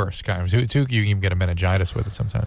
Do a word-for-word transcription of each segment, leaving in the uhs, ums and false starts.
worse. Kind of. Too, too, you can even get a meningitis with it sometimes.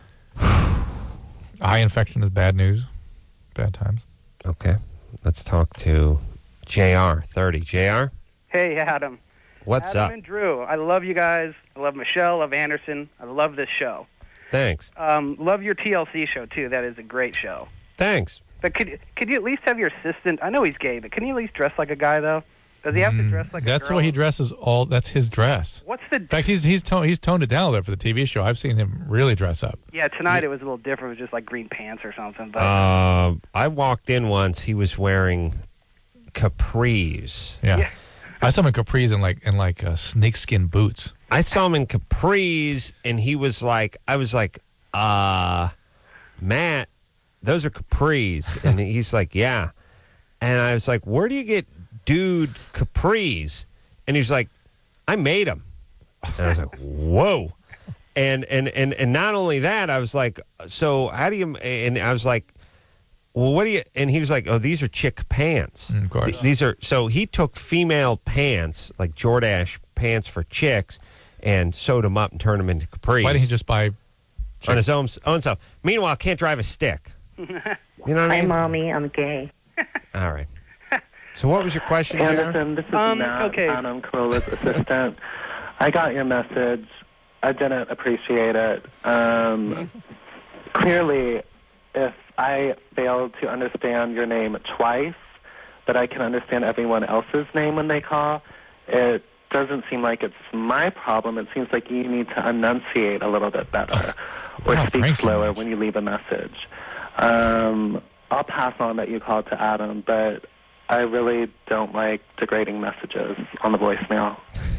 Eye infection is bad news. Bad times. Okay. Let's talk to J R, thirty. J R? Hey, Adam. What's Adam up? and Drew. I love you guys. I love Michelle. I love Anderson. I love this show. Thanks. Um, love your T L C show, too. That is a great show. Thanks. But could, could you at least have your assistant... I know he's gay, but can you at least dress like a guy, though? Does he have to dress like a girl? That's what he dresses all... That's his dress. What's the... In fact, he's he's, to, he's toned it down a little for the T V show. I've seen him really dress up. Yeah, tonight it was a little different. It was just like green pants or something. But Uh, I walked in once. He was wearing capris. Yeah. Yeah. I saw him in capris and like, and like uh, snakeskin boots. I saw him in capris, and he was like, I was like, uh, Matt, those are capris. And he's like, yeah. And I was like, where do you get dude capris? And he's like, I made them. And I was like, whoa. And, and, and, and not only that, I was like, so how do you, and I was like, well, what do you, and he was like, oh, these are chick pants. Mm, of course. Th- these are, so he took female pants, like Jordache pants for chicks, and sewed them up and turned them into capris. Why didn't he just buy... on his own, own self. Meanwhile, can't drive a stick. You know what I Hi, mean? Mommy. I'm gay. All right. So what was your question, J R? Anderson, this is Um, Matt, okay. Adam Carolla's assistant. I got your message. I didn't appreciate it. Um, clearly, if I fail to understand your name twice, but I can understand everyone else's name when they call, it doesn't seem like it's my problem. It seems like you need to enunciate a little bit better or Wow, speak Frank's slower language. when you leave a message. Um, I'll pass on that you called to Adam, but I really don't like degrading messages on the voicemail.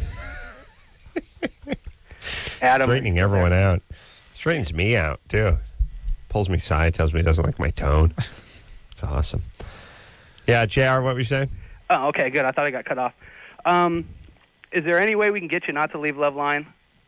Adam... Straightening everyone out. Straightens me out, too. Pulls me aside, tells me he doesn't like my tone. It's awesome. Yeah, J R, what were you saying? Oh, okay, good. I thought I got cut off. Um, is there any way we can get you not to leave Loveline?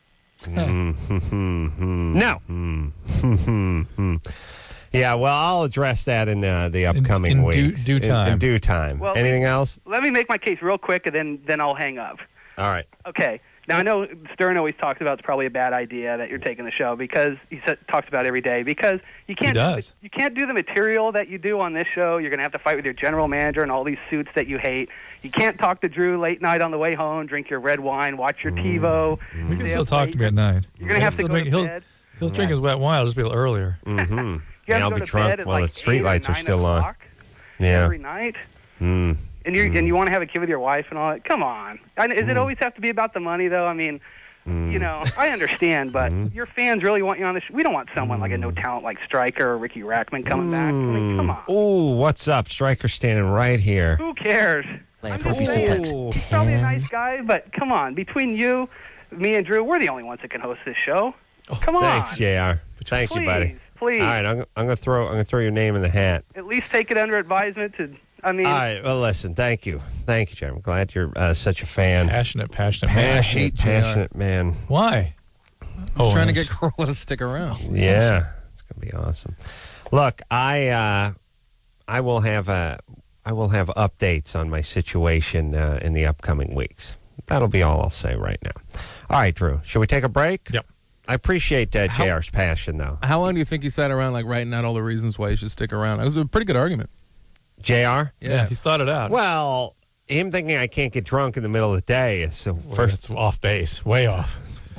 No. Yeah, well, I'll address that in uh, the upcoming in due- weeks. due In- time. In, due time. Well, Anything else? Let me make my case real quick, and then, then I'll hang up. All right. Okay. Now, I know Stern always talks about it's probably a bad idea that you're taking the show because he sa- talks about it every day because you can't He do does. the, you can't do the material that you do on this show. You're going to have to fight with your general manager and all these suits that you hate. You can't talk to Drew late night on the way home, drink your red wine, watch your TiVo. We can stay still up talk late. to me at night. You're going to have to He'll go drink, to he'll, bed. He'll drink his wet wine. It'll just be a little earlier. Mm-hmm. You And have I'll to be go to drunk bed at while like the street eight or lights are nine still on. o'clock Yeah. every night. Mm. And you and you want to have a kid with your wife and all that? Come on. I, does it always have to be about the money, though? I mean, you know, I understand, but your fans really want you on the show. We don't want someone like a no-talent like Stryker or Ricky Rackman coming back. I mean, come on. Ooh, what's up? Striker standing right here. Who cares? Life I'm will be just some saying, text he's probably a ten. nice guy, but come on. Between you, me, and Drew, we're the only ones that can host this show. Come on. Thanks, J R. Thank please, you, buddy. Please. All right, I'm, I'm gonna throw I'm gonna throw your name in the hat. At least take it under advisement to, I mean. All right. Well, listen. Thank you. Thank you, J R. I'm glad you're uh, such a fan. Passionate, passionate man. Passionate, hate J R. passionate man. Why? He's trying to that's- get Corolla to stick around. Yeah, it's gonna be awesome. Look, I uh, I will have uh, I will have updates on my situation uh, in the upcoming weeks. That'll be all I'll say right now. All right, Drew. Should we take a break? Yep. I appreciate uh, How- J R's passion, though. How long do you think he sat around like writing out all the reasons why he should stick around? It was a pretty good argument. J R. Yeah, he's thought it out. Well, him thinking I can't get drunk in the middle of the day is so Well, first it's off base, way off.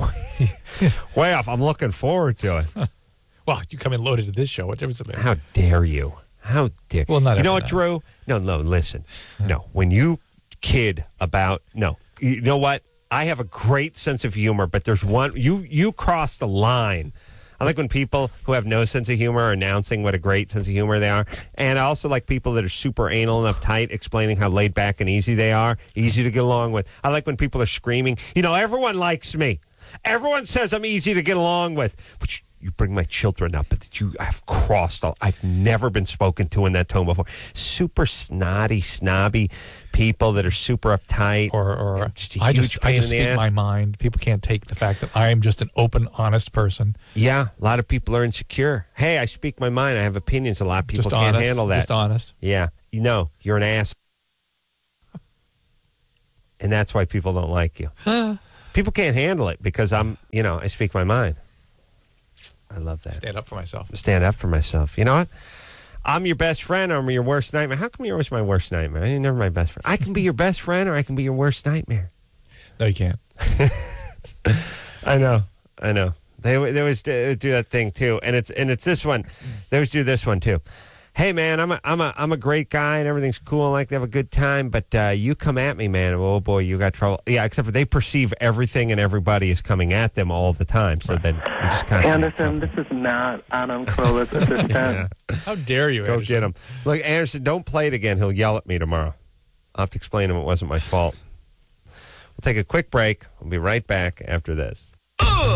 way off. I'm looking forward to it. Well, you come in loaded to this show. What difference does it make? How dare you? How dare Well, not you? know every what, night. Drew? No, no. Listen, no. When you kid about no, you know what? I have a great sense of humor, but there's one you you cross the line. I like when people who have no sense of humor are announcing what a great sense of humor they are. And I also like people that are super anal and uptight explaining how laid back and easy they are, easy to get along with. I like when people are screaming, you know, everyone likes me. Everyone says I'm easy to get along with. But you, you bring my children up, but that you have crossed. All, I've never been spoken to in that tone before. Super snotty, snobby people that are super uptight. Or, or Just a I huge just, pain I just in the speak ass. my mind. People can't take the fact that I am just an open, honest person. Yeah, a lot of people are insecure. Hey, I speak my mind. I have opinions. A lot of people Just can't honest. handle that. Just honest. Yeah, you know, you're an ass. And that's why people don't like you. People can't handle it because I'm, you know, I speak my mind. I love that. Stand up for myself. Stand up for myself. You know what? I'm your best friend or I'm your worst nightmare. How come you're always my worst nightmare? You're never my best friend. I can be your best friend or I can be your worst nightmare. No, you can't. I know. I know. They, they always do that thing, too. And it's and it's this one. They always do this one, too. Hey, man, I'm a, I'm a, I'm a great guy and everything's cool. I like to have a good time. But uh, you come at me, man. Oh, boy, you got trouble. Yeah, except for they perceive everything and everybody is coming at them all the time. So then you just kind of... Anderson, this is not Adam Carolla's assistant. Yeah. How dare you, Go Anderson? get him. Look, Anderson, don't play it again. He'll yell at me tomorrow. I'll have to explain to him it wasn't my fault. We'll take a quick break. We'll be right back after this. Ugh!